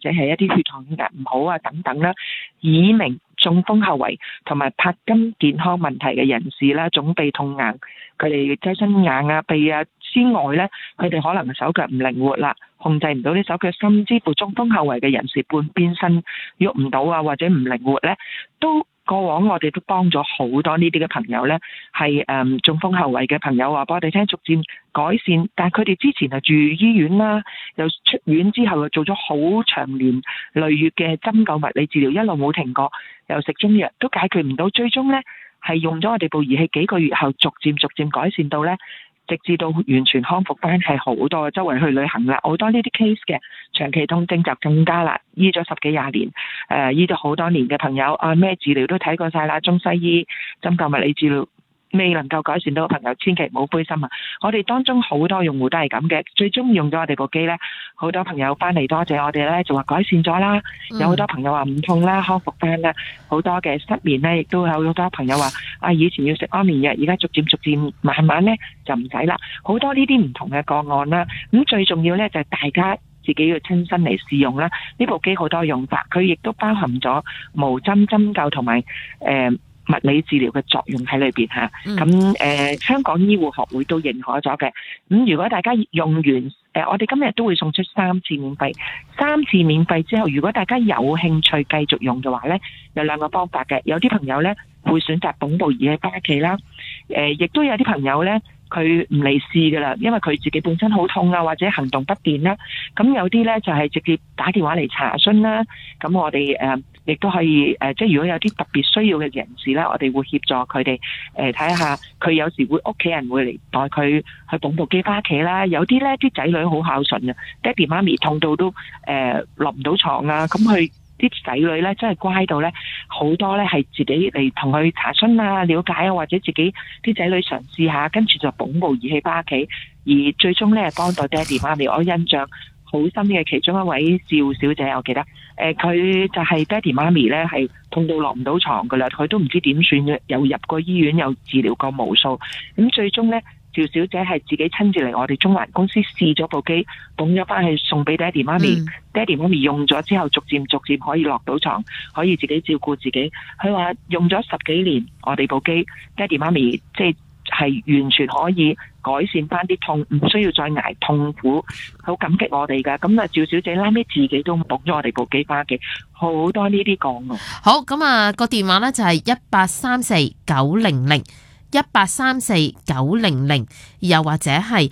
者係一啲血糖血壓唔好啊等等啦，以明中風後遺同埋帕金健康問題嘅人士啦，總臂痛硬，佢哋周身硬啊痹啊之外咧，佢哋可能手腳唔靈活啦，控制唔到啲手腳，甚至乎中風後遺嘅人士半邊身喐唔到啊，或者唔靈活咧，都過往我哋都幫咗好多呢啲嘅朋友咧，係中風後遺嘅朋友話俾我哋聽，逐漸改善，但係佢哋之前係住醫院啦，又出院之後又做咗好長年累月嘅針灸物理治療，一路冇停過，又食中藥都解決唔到，最終咧係用咗我哋部儀器幾個月後，逐漸改善到咧，直至到完全康復翻，係好多周圍去旅行啦，好多呢啲 case 嘅長期痛症就更加啦，醫咗10幾20年，醫咗好多年嘅朋友啊，咩治療都睇過晒啦，中西醫針灸物理治療未能夠改善到嘅朋友，千祈唔好灰心啊！我哋當中好多用戶都係咁嘅，最終用咗我哋部機呢，好多朋友翻嚟多謝我哋呢，就話改善咗啦。有好多朋友話唔痛啦，康復翻啦。好多嘅失眠呢，亦都有好多朋友話啊，以前要食安眠藥，而家逐漸慢慢呢就唔使啦。好多呢啲唔同嘅個案啦。咁最重要呢，就係大家自己要親身嚟試用啦。呢部機好多用法，佢亦都包含咗無針針灸同埋物理治療嘅作用喺裏邊吓，咁香港醫護學會都認可咗嘅。咁如果大家用完我哋今日都會送出3次免費，3次免費之後，如果大家有興趣繼續用嘅話呢，有2個方法嘅。有啲朋友呢會選擇捧部儀器返屋企啦，亦都有啲朋友呢佢唔嚟試噶啦，因為佢自己本身好痛啊，或者行動不便啦。咁有啲呢就係直接打電話嚟查詢啦。咁我哋亦都可以即係如果有啲特別需要嘅人士呢，我哋會協助佢哋睇下，佢有時會屋企人會嚟代佢去捧部機返屋企啦。有啲呢啲仔女好孝順啊，爹哋媽咪痛到都落唔到床啊，咁佢啲仔女咧真係乖到咧，好多咧係自己嚟同佢查詢啊、了解啊，或者自己啲仔女嘗試下，跟住就捧部儀器返屋企，而最終咧幫到爹哋媽咪。我印象好深嘅其中一位趙小姐，我記得佢就係爹哋媽咪咧係痛到落唔到床噶啦，佢都唔知點算嘅，又入過醫院，又治療過無數，咁最終咧趙小姐係自己親自嚟我哋中環公司試咗部機，捧咗翻去送俾爹哋媽咪。爹哋媽咪用咗之後，逐漸可以落到床，可以自己照顧自己。佢話用咗10幾年，我哋部機，爹哋媽咪即係完全可以改善翻啲痛，唔需要再捱痛苦，好感激我哋噶。咁啊，趙小姐拉尾自己都捧咗我哋部機翻嘅，好多呢啲個案。 好，咁啊個電話呢就係18349001834900，又或者係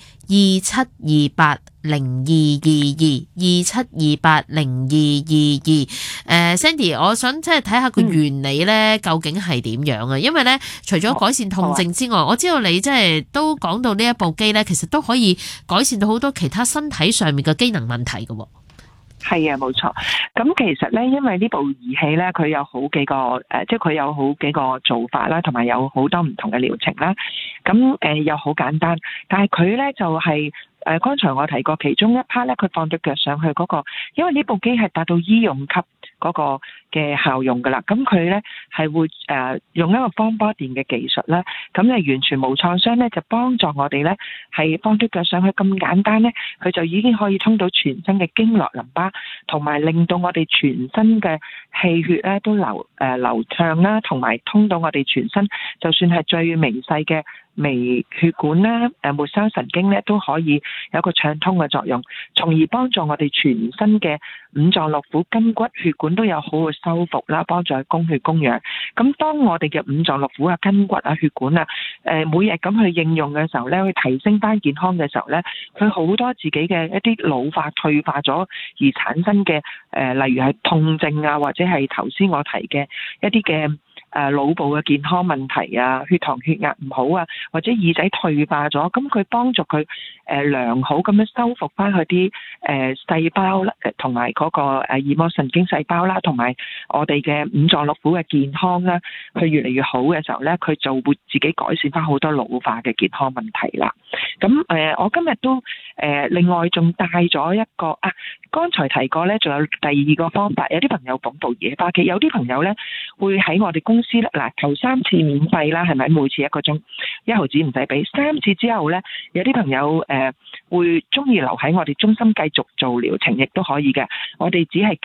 2728022227280222。Sandy， 我想即係睇下個原理呢究竟係點樣啊？因為呢，除咗改善痛症之外，我知道你即係都講到呢一部機呢，其實都可以改善到好多其他身體上面嘅機能問題嘅。 係啊，冇錯。咁其實咧，因為呢部儀器咧，佢有好幾個即係佢有好幾個做法啦，同埋有好多唔同嘅療程啦。咁又好簡單，但係佢咧就係剛才我提過其中一 part 咧，佢放隻腳上去嗰個，因為呢部機係達到醫用級嗰個嘅效用噶啦。咁佢咧係會用一個光波電嘅技術啦，咁就完全無創傷咧，就幫助我哋咧係放隻腳上去咁簡單咧，佢就已經可以通到全身嘅經絡淋巴，同埋令到我哋全身嘅氣血咧都流暢啦，同埋通到我哋全身，就算係最微細嘅微血管啦、末梢神經咧，都可以有一個暢通嘅作用，從而幫助我哋全身嘅五臟六腑、筋骨血管都有好嘅修復啦，幫助供血供氧。咁當我哋嘅五臟六腑啊、筋骨啊、血管啊，每日咁去應用嘅時候咧，去提升翻健康嘅時候咧，佢好多自己嘅一啲老化退化咗而產生嘅例如係痛症啊，或者係頭先我提嘅一啲嘅腦部嘅健康問題啊，血糖血壓唔好啊，或者耳仔退化咗，咁佢幫助佢良好咁樣修復翻佢啲細胞啦，同埋嗰個耳膜神經細胞啦，同埋我哋嘅五臟六腑嘅健康啦，佢越嚟越好嘅時候咧，佢就會自己改善翻好多老化嘅健康問題啦。咁我今日都另外仲帶咗一個剛才提過咧，仲有第2個方法，有啲朋友捧部嘢返屋企，有啲朋友咧會喺我哋公司咧，頭3次免費啦，係咪？每次1個鐘1毫子唔使俾，3次之後咧，有啲朋友會中意留喺我哋中心繼續做療程，亦都可以嘅。我哋只係